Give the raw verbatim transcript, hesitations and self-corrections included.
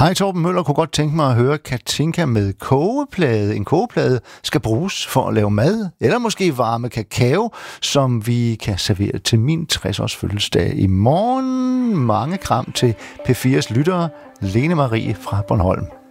Hej Torben Møller, kunne godt tænke mig at høre Katinka med kogeplade. En kogeplade skal bruges for at lave mad, eller måske varme kakao, som vi kan servere til min tres-års fødselsdag i morgen. Mange kram til P fires lyttere, Lene Marie fra Bornholm.